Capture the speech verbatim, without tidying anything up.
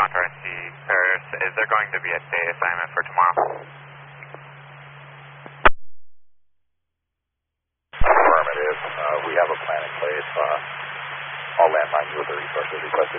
Toronto I C, or is there going to be a day assignment for tomorrow? Affirmative. Uh, we have a plan in place. Uh, I'll land on you with the resources requested.